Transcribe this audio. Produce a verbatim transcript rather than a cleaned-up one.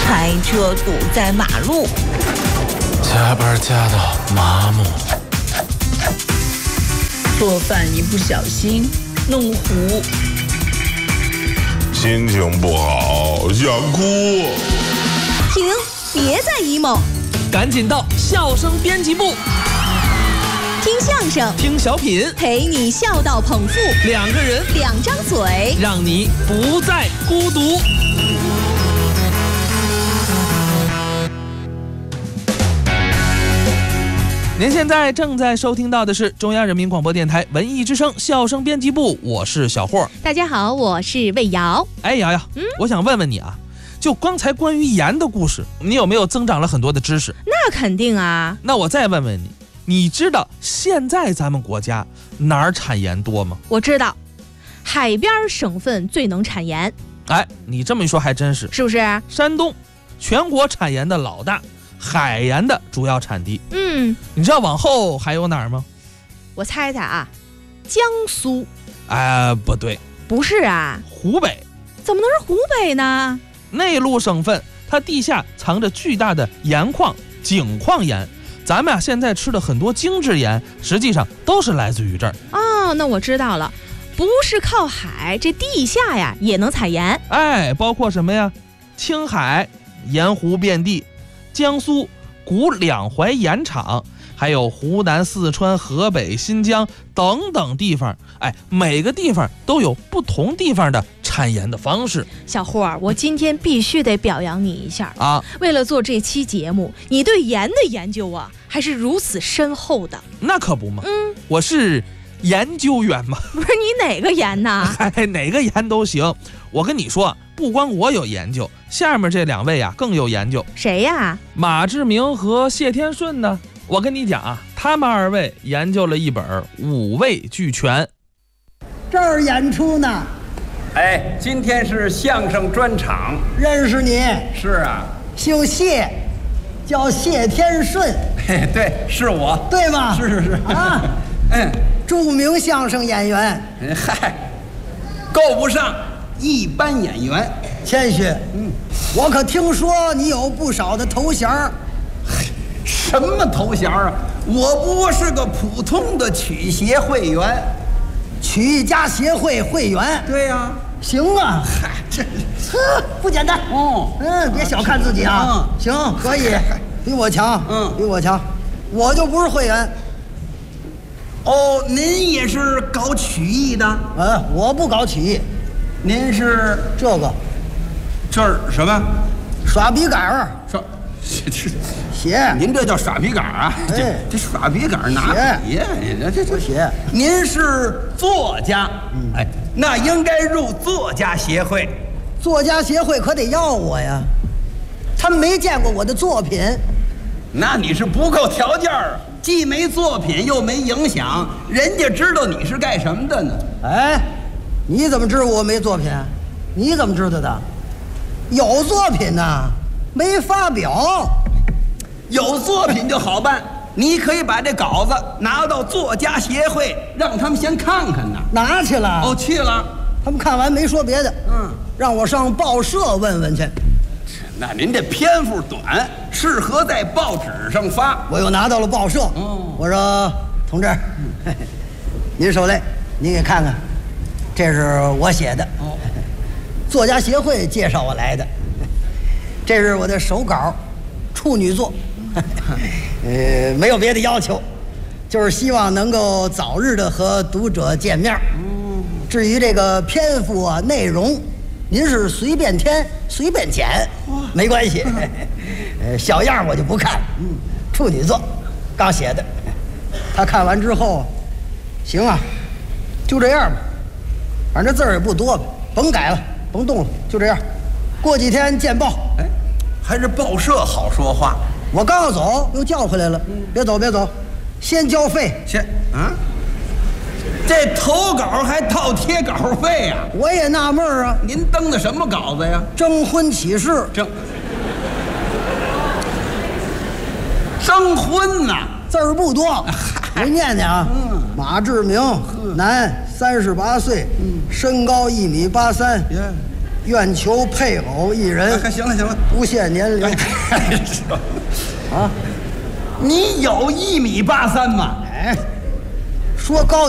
开车堵在马路， 加班加到麻木， 做饭一不小心弄糊， 心情不好想哭。 停，别再 emo， 赶紧到笑声编辑部， 听相声， 听小品， 陪你笑到捧腹， 两个人， 两张嘴， 让你不再孤独。您现在正在收听到的是中央人民广播电台文艺之声笑声编辑部，我是小霍。 大家好，我是魏瑶。 哎，瑶瑶，嗯，我想问问你啊，就刚才关于盐的故事，你有没有增长了很多的知识？ 那肯定啊。 那我再问问你，你知道现在咱们国家哪儿产盐多吗？ 我知道，海边省份最能产盐。 哎，你这么一说还真是， 是不是？ 山东，全国产盐的老大，海盐的主要产地。 嗯， 你知道往后还有哪儿吗？ 我猜猜啊，江苏。 哎，不对， 不是啊， 湖北。 怎么能是湖北呢？ 内陆省份，它地下藏着巨大的盐矿，井矿盐。咱们啊现在吃的很多精致盐，实际上都是来自于这儿。 哦，那我知道了，不是靠海，这地下呀也能采盐。 哎，包括什么呀？青海盐湖遍地，江苏古两淮盐场，还有湖南、四川、河北、新疆等等地方。哎，每个地方都有不同地方的产盐的方式。 小霍，我今天必须得表扬你一下啊！ 为了做这期节目，你对盐的研究啊，还是如此深厚的。 那可不嘛， 嗯， 我是研究员嘛。 不是你哪个盐呢？ 哎，哪个盐都行。我跟你说，不光我有研究，下面这两位啊更有研究。 谁呀？ 马志明和谢天顺呢？我跟你讲啊，他们二位研究了一本五味俱全。 这儿演出呢。 哎，今天是相声专场。 认识你。 是啊， 姓谢，叫谢天顺。 嘿，对，是我， 对吧？ 是是是啊， 嗯， 著名相声演员。 嗨，够不上一般演员。 谦虚。嗯，我可听说你有不少的头衔儿。 什么头衔啊？我不过是个普通的曲协会员。 曲艺家协会会员。 对呀、啊， 行啊。 嗨，这呵不简单。 哦， 嗯，别小看自己啊。 嗯， 行，可以，比我强。 嗯， 比我强，我就不是会员。 哦，您也是搞曲艺的？ 嗯，我不搞曲艺。 您是这个， 这儿什么？ 耍笔杆儿。 耍，这写。 您这叫耍笔杆啊？ 哎、 这这耍笔杆拿笔呀？这这这写。 您是作家，嗯，哎，那应该入作家协会。 作家协会可得要我呀，他们没见过我的作品。 那你是不够条件啊，既没作品又没影响，人家知道你是干什么的呢？ 哎，你怎么知道我没作品？你怎么知道的？有作品呐，没发表。 有作品就好办，你可以把这稿子拿到作家协会，让他们先看看呢。 拿去了？ 哦，去了。 他们看完没说别的， 嗯， 让我上报社问问去。 那您这篇幅短，适合在报纸上发。 我又拿到了报社。 哦， 我说同志，嗯、您受累，您给看看，这是我写的。 哦， 作家协会介绍我来的，这是我的手稿，处女作。呃，没有别的要求，就是希望能够早日的和读者见面。嗯，至于这个篇幅啊、内容，您是随便添、随便减，没关系。呃，小样我就不看了。嗯，处女作，刚写的。他看完之后，行啊，就这样吧，反正字儿也不多吧，甭改了，甭动了，就这样。过几天见报。 哎，还是报社好说话。 我刚要走，又叫回来了。嗯，别走，别走，先交费。 先啊，这投稿还套贴稿费呀？ 我也纳闷啊。 您登的什么稿子呀？ 征婚启事。 征征婚呐， 字儿不多，我念念啊。嗯，马志明，男，三十八岁，嗯，身高一米八三， 愿求配偶一人。 哎，行了行了， 不限年龄。 哎，啊，你有一米八三吗？ 哎，说高。